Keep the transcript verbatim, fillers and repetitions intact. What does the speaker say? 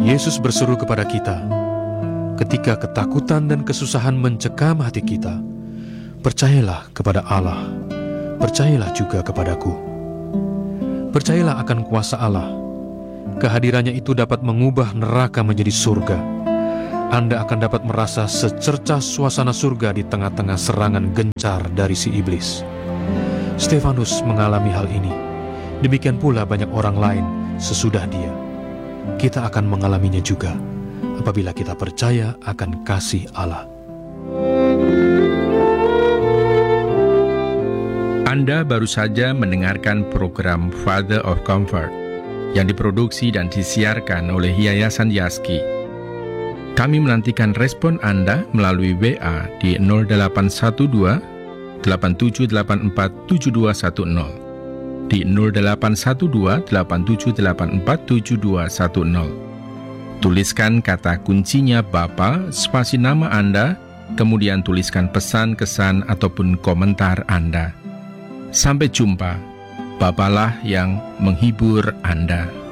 Yesus berseru kepada kita, ketika ketakutan dan kesusahan mencekam hati kita, percayalah kepada Allah, percayalah juga kepadaku. Percayalah akan kuasa Allah. Kehadirannya itu dapat mengubah neraka menjadi surga. Anda akan dapat merasa secercah suasana surga di tengah-tengah serangan gencar dari si iblis. Stefanus mengalami hal ini. Demikian pula banyak orang lain sesudah dia. Kita akan mengalaminya juga apabila kita percaya akan kasih Allah. Anda baru saja mendengarkan program Father of Comfort yang diproduksi dan disiarkan oleh Yayasan Yaski. Kami menantikan respon Anda melalui W A di nol delapan satu dua delapan tujuh delapan empat tujuh dua satu nol, di nol delapan satu dua delapan tujuh delapan empat tujuh dua satu nol. Tuliskan kata kuncinya Bapa, spasi nama Anda, kemudian tuliskan pesan, kesan, ataupun komentar Anda. Sampai jumpa. Bapalah yang menghibur Anda.